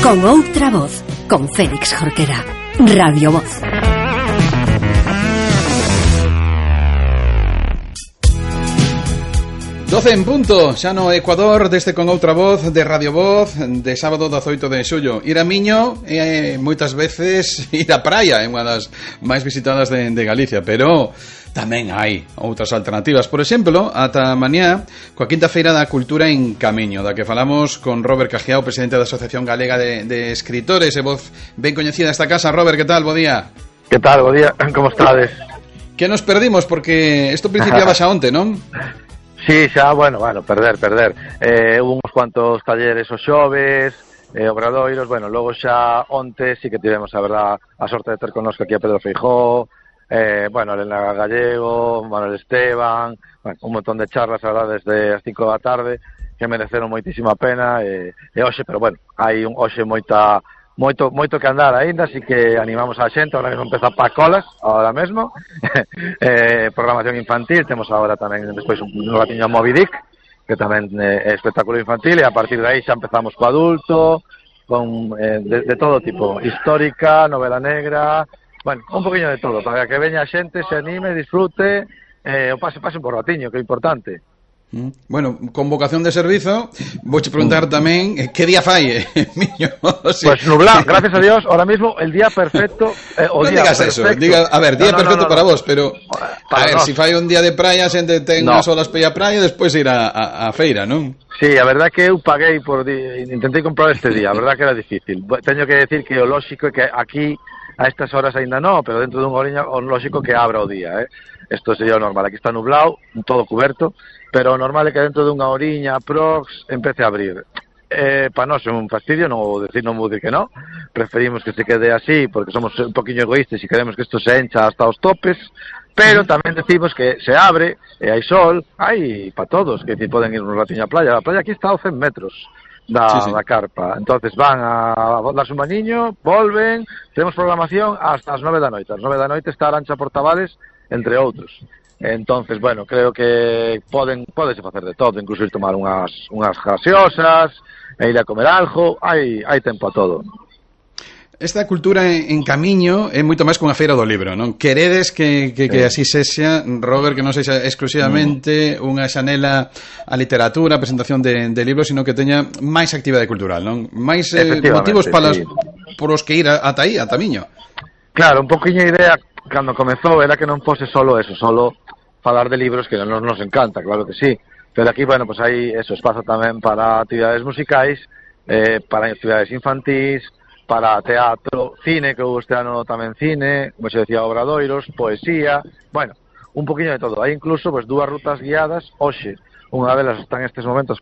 Con outra voz, con Félix Jorquera. Radio Voz. Doce en punto, xa no Ecuador, deste Con Outra Voz de Radio Voz, de sábado 18 de xullo. Ir a Miño moitas veces ir á praia, é unha das máis visitadas de Galicia, pero tamén hai outras alternativas. Por exemplo, ata mañá, coa quinta feira da cultura en Camiño, da que falamos con Robert Cajiao, presidente da Asociación Galega de Escritores, e voz ben coñecida esta casa. Robert, que tal? Bo día. Que tal? Bo día, como estades? Que nos perdimos, porque isto principiaba xa onte, non? Sí, xa, bueno, perder. Hubo uns cuantos talleres os xoves, obradoiros, bueno, logo xa onte sí que tivemos, a verdad, a sorte de ter connosco aquí a Pedro Feijóo, bueno, Elena Gallego, Manuel Esteban, bueno, un montón de charlas, a verdad, desde as 5 da tarde, que mereceron moitísima pena, e hoxe, pero bueno, hai hoxe moito que andar aínda, así que animamos a xente. Ahora mesmo empeza Pacolas, ahora mesmo programación infantil, temos agora tamén despois un ratiño a Moby Dick, que tamén é espectáculo infantil, e a partir de aí xa empezamos co adulto, con de todo tipo, histórica, novela negra, bueno, un poquinho de todo, para que veña a xente, se anime, disfrute, o pase un por ratiño, que é importante. Bueno, con vocación de servizo, vouche preguntar tamén que día fai, Miño. Sí. Pues nublado, gracias a Dios, ahora mismo el día perfecto, o non día digas perfecto. Eso, diga, a ver, día perfecto para vos, pero a ver, nós. si fai un día de praia, xente ten unhas horas para ir a praia e despois ir a feira, non? Sí, a verdad que eu paguei intentei comprar este día, a verdad que era difícil. Teño que decir que o lóxico é que aquí a estas horas aínda non, pero dentro dun horiña o lóxico que abra o día, Isto sería o normal. Aquí está nublado, todo cuberto, pero o normal é que dentro dunha horiña aprox empece a abrir. Para nós é un fastidio, non vou dicir que non. Preferimos que se quede así porque somos un poquinho egoístas e queremos que isto se encha hasta os topes, pero tamén decimos que se abre e hai sol, hai para todos, que poden ir un ratiño á playa. A playa aquí está a 100 metros da carpa, entonces van a darse un bañiño, volven, temos programación hasta as 9 da noite. As 9 da noite está Arancha Portavales, entre outros. Entonces, bueno, creo que pódese facer de todo, incluso ir tomar unhas gaseosas, e ir a comer algo, hai tempo a todo. Esta cultura en Camiño é moito máis que unha feira do libro, non? Queredes que así sexa, Robert, que non sexa exclusivamente unha xanela a literatura, a presentación de libros, sino que teña máis actividade cultural, non? Máis motivos por os que ir ata aí, ata Miño. Claro, un poquinho a idea cando comezou era que non fose solo eso, solo falar de libros, que nos encanta, claro que sí, pero aquí, bueno, pues hai eso, espazo tamén para actividades musicais, para actividades infantís, para teatro, cine, que houve este ano tamén cine, como se decía, obradoiros, poesía, bueno, un poquinho de todo. Hai incluso pues dúas rutas guiadas, hoxe, unha delas está en estes momentos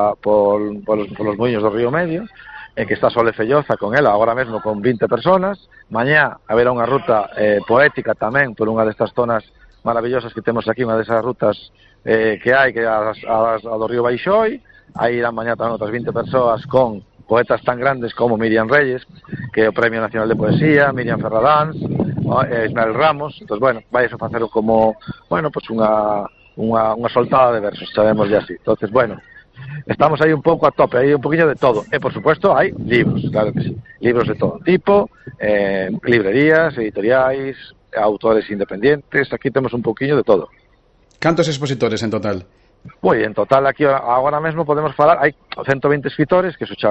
polos muiños do Río Medio, que está Sole Felloza con ela, agora mesmo con 20 personas. Mañá haberá unha ruta poética tamén por unha destas zonas maravillosas que temos aquí, unha desas rutas que hai, que a do Río Baixoi. Aí irán mañá tamén outras 20 persoas con poetas tan grandes como Miriam Reyes, que é o Premio Nacional de Poesía, Miriam Ferradáns, Ismael Ramos. Entón, bueno, vai a facer como, bueno, pues unha soltada de versos, sabemos ya así. Entonces, bueno, estamos aí un pouco a tope, aí un poquinho de todo. E, por supuesto, hai libros, claro que sí. Libros de todo tipo, librerías, editoriais, autores independientes. Aquí temos un poquinho de todo. Cantos expositores en total? En total aquí agora mesmo podemos falar, hai 120 escritores, que xa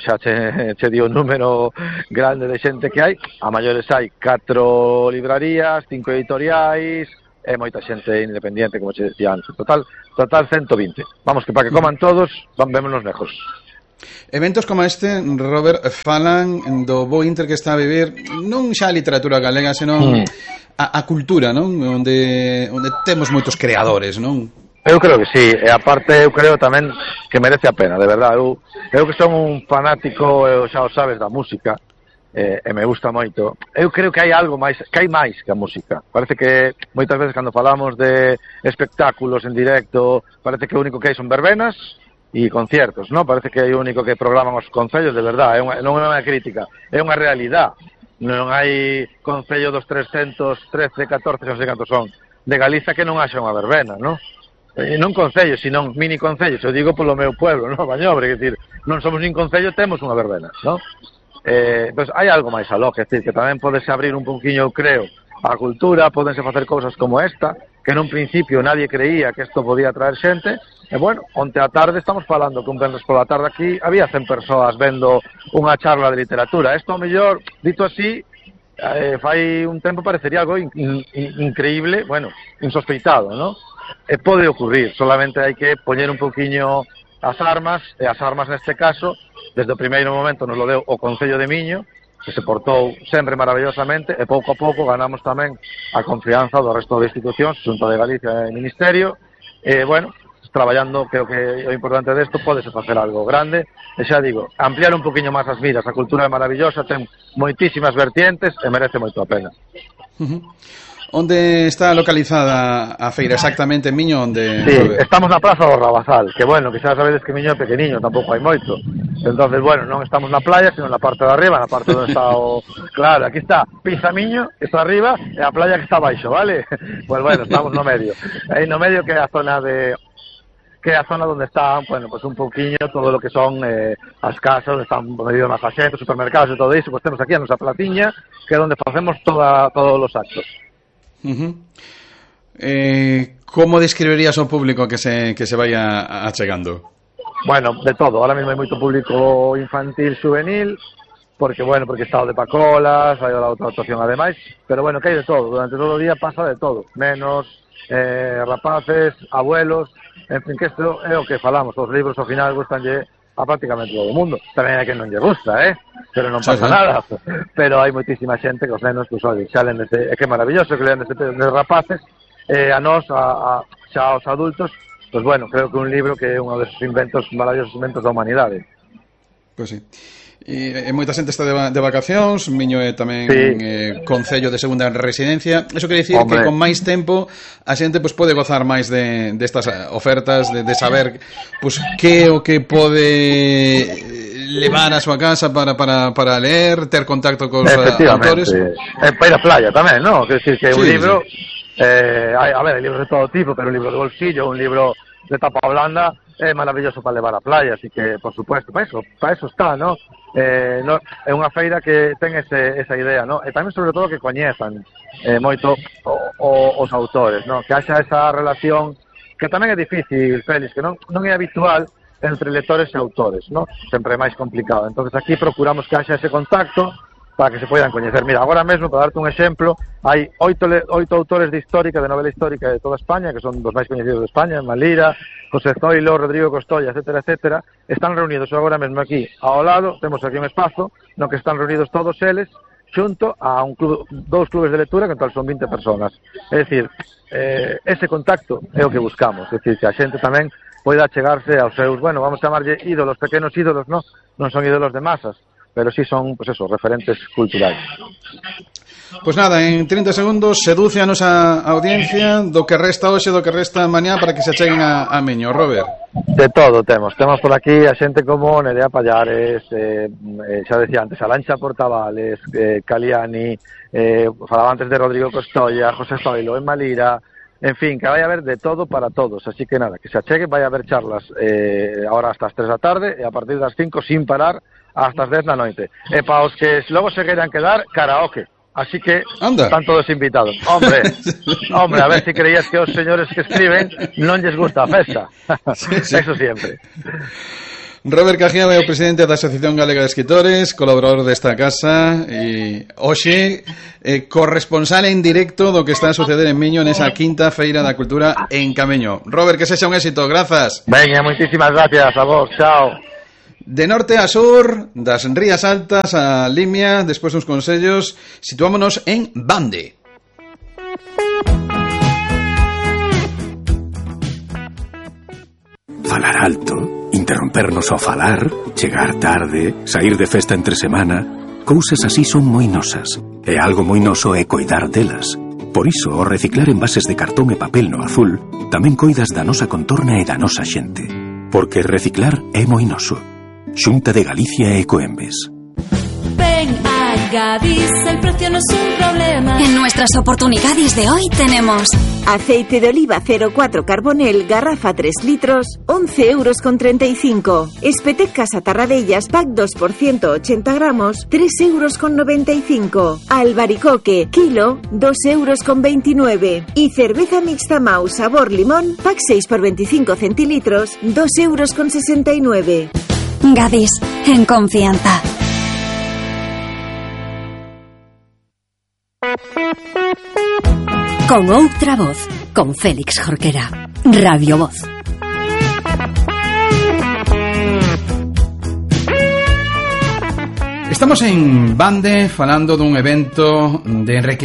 che dio un número grande de xente que hai. A maiores hai 4 librarías, 5 editoriais, e moita xente independiente, como che decía antes. Total 120. Vamos, que para que coman todos, vémonos lejos. Eventos como este, Robert, falan do bo inter que está a vivir non xa a literatura galega, senón a cultura, non? Onde temos moitos creadores, non? Eu creo que sí, e aparte eu creo tamén que merece a pena, de verdade. Eu que son un fanático, xa o sabes, da música, e me gusta moito. Eu creo que hai algo máis, que hai máis que a música. Parece que moitas veces cando falamos de espectáculos en directo, parece que o único que hai son verbenas e conciertos, non? Parece que é o único que programan os concellos, de verdade, non é unha crítica, é unha realidade. Non hai concello dos 313, 14, non sei cantos son, de Galiza que non haxa unha verbena, non? Non concellos, sino mini concellos, eu digo polo meu pueblo, non, Bañobre, é dicir, non somos nin concello, temos unha verbena, non? Pois hai algo máis aló, que decir, que tamén podese abrir un pouquiño, creo, a cultura, podense facer cousas como esta, que nun principio nadie creía que isto podía traer xente, e bueno, onte a tarde estamos falando que un venres pola tarde aquí había 100 persoas vendo unha charla de literatura. Isto, ao mellor, dito así, fai un tempo parecería algo increíble, bueno, insospeitado, ¿no? E pode ocurrir, solamente hai que poñer un pouquiño as armas, e as armas neste caso, desde o primeiro momento nos lo deu o Concello de Miño, que se portou sempre maravillosamente, e pouco a pouco ganamos tamén a confianza do resto de institucións, Xunta de Galicia e Ministerio, e, bueno, traballando, creo que o importante desto podese facer algo grande, e xa digo, ampliar un poquinho máis as miras, a cultura é maravillosa, ten moitísimas vertientes e merece moito a pena. Onde está localizada a feira exactamente, Miño? Onde... Sí, estamos na Praza do Rabazal, que bueno, que xa sabedes que Miño é pequeniño, tampouco hai moito. Entonces, bueno, non estamos na playa, sino na parte de arriba, na parte onde está o... Claro, aquí está Pisa Miño, que está arriba, e a playa que está abaixo, vale? Pues bueno, estamos no medio. Aí no medio que é a zona de... que é a zona onde están, bueno, pues un pouquiño todo lo que son as casas, onde están medidos máis xente, supermercados e todo iso, pues temos aquí a nosa placiña, que é onde facemos todos os actos. Como describirías ao público que se vaya achegando? Bueno, de todo, ahora mesmo hai moito público infantil, juvenil, porque está o de Pacolas, hai outra actuación ademais, pero bueno, que hai de todo, durante todo o día pasa de todo, menos rapaces, abuelos, en fin, que isto é o que falamos, os libros ao final gustanlle a prácticamente todo o mundo. Tamén hai que non lle gusta, pero non pasa nada. Pero hai moitísima xente que os nenos, pues, xa len é que é maravilloso que len desde rapaces, a nós, xa aos adultos, pues bueno, creo que un libro que é un dos maravillosos inventos da humanidade. Pois sí. E moita xente está de vacacións, Miño é tamén concello de segunda residencia. Eso quere dicir que con máis tempo a xente pues, pode gozar máis destas ofertas, de saber pues, que o que pode levar a súa casa para leer, ter contacto cos autores. Para ir a playa tamén, ¿no? Quer decir que un libro, hai libros de todo tipo, pero un libro de bolsillo, un libro de tapa blanda é maravilloso para levar a playa, así que, por supuesto, para eso está, ¿no? É unha feira que ten esa idea, ¿no? E tamén, sobre todo, que coñezan moito os autores, ¿no? Que haxa esa relación que tamén é difícil, Félix, que non é habitual entre lectores e autores, ¿no? Sempre é máis complicado. Entonces aquí procuramos que haxa ese contacto para que se poidan coñecer. Mira, agora mesmo, para darte un exemplo, hai 8 autores de histórica, de novela histórica de toda España, que son dos máis coñecidos de España, Malira, José Zoilo, Rodrigo Costolla, etcétera, etcétera, están reunidos agora mesmo aquí ao lado, temos aquí un espazo no que están reunidos todos eles xunto a dous clubes de lectura que en total son 20 personas. É dicir, ese contacto é o que buscamos, é dicir, que a xente tamén poida chegarse aos seus, bueno, vamos chamarlle ídolos, pequenos ídolos, non son ídolos de masas, pero sí son, pues eso, referentes culturales. Pues nada, en 30 segundos seduce a nosa audiencia do que resta hoxe, do que resta mañá para que se acheguen a Miño, Robert. De todo temos por aquí a xente como Nerea Pallares, xa decía antes, Alancha Portavales, Caliani, falaba antes de Rodrigo Costolla, José Zoilo, Malira, en fin, que vai haber de todo para todos, así que nada, que se acheguen, vai haber charlas ahora hasta as 3 da tarde e a partir das 5 sin parar hasta as 10 da noite. E para os que logo se queiran quedar, karaoke. Así que están todos invitados. Hombre, a ver si creías que os señores que escriben non lles gusta a festa. Sí. Eso siempre. Robert Cajiao é o presidente da Asociación Galega de Escritores, colaborador desta casa e hoxe corresponsal en directo do que está a suceder en Miño nesa quinta Feira da Cultura en Cameño. Robert, que sexa un éxito, grazas. Veña, moitísimas gracias a vos, chao. De norte a sur, das Rías Altas a Limia, despois uns consellos, situámonos en Bande. Falar alto, interrompernos ao falar, chegar tarde, sair de festa entre semana, cousas así son moi nosas, e algo moi noso é coidar delas. Por iso, ao reciclar envases de cartón e papel no azul, tamén coidas da nosa contorna e da nosa xente. Porque reciclar é moi noso. Xunta de Galicia e Coembes. Ven a Gadis, el precio no es un problema. En nuestras oportunidades de hoy tenemos Aceite de oliva 04 Carbonel, garrafa 3 litros, 11,35 €. Espetec Casa Tarradellas, pack 2 por 180 gramos, 3,95 €. Albaricoque, kilo, 2,29 €. Y cerveza mixta Mau sabor limón, pack 6 por 25 centilitros, 2,69 €. Gadis, en confianza. Con outra voz, con Félix Jorquera. Radio Voz. Estamos en Bande falando dun evento de